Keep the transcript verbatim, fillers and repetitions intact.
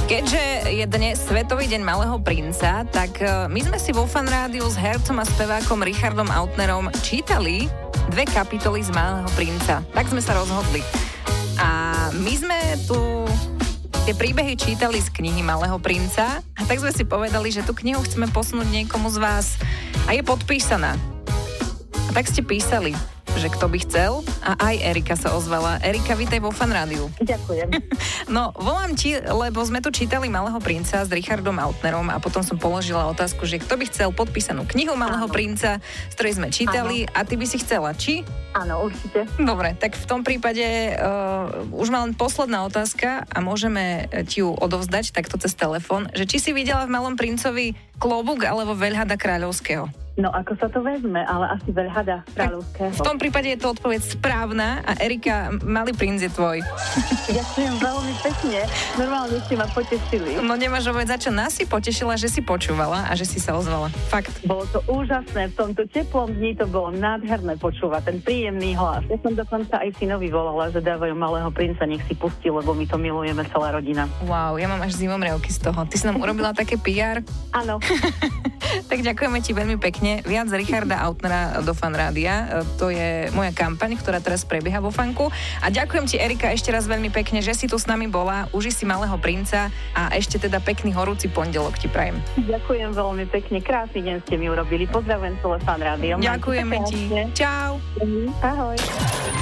Keďže je dnes Svetový deň Malého princa, tak my sme si vo Fan Rádiu s hercom a spevákom Richardom Autnerom čítali dve kapitoly z Malého princa. Tak sme sa rozhodli. A my sme tu tie príbehy čítali z knihy Malého princa a tak sme si povedali, že tú knihu chceme posunúť niekomu z vás a je podpísaná. A tak ste písali, že kto by chcel, a aj Erika sa ozvala. Erika, vítaj vo Fan Rádiu. Ďakujem. No, volám ti, lebo sme tu čítali Malého princa s Richardom Autnerom a potom som položila otázku, že kto by chcel podpísanú knihu Malého Áno. princa, z ktorej sme čítali. Áno. A ty by si chcela, či? Áno, určite. Dobre, tak v tom prípade uh, už má len posledná otázka a môžeme ti ju odovzdať takto cez telefón, že či si videla v Malom princovi klobúk alebo veľhada kráľovského? No ako sa to vezme, ale asi veľhada kráľovského. V tom prípade je to odpoveď správna a Erika, Malý princ je tvoj. Ďakujem veľmi pekne. Normálne ste ma potešili. No nemáš povedať, za čo nás si potešila, že si počúvala a že si sa ozvala. Fakt. Bolo to úžasné. V tomto teplom dni to bolo nádherné počúvať, ten príjemný hlas. Ja som dokonca aj synovi volala, že dávajú Malého princa, nech si pustí, lebo my to milujeme celá rodina. Wow, ja mám až zimomriavky z toho. Ty si nám urobila také pé er. Áno. Tak ďakujeme ti veľmi pekne. Viac Richarda Autnera do Fan Rádia. To je moja kampaň, ktorá teraz prebieha vo Fanku. A ďakujem ti, Erika, ešte raz veľmi pekne, že si tu s nami bola. Uži si Malého princa a ešte teda pekný horúci pondelok ti prajem. Ďakujem veľmi pekne. Krásny deň ste mi urobili. Pozdravujem celé Fan Rádio. Ďakujeme ti. Čau. Ahoj.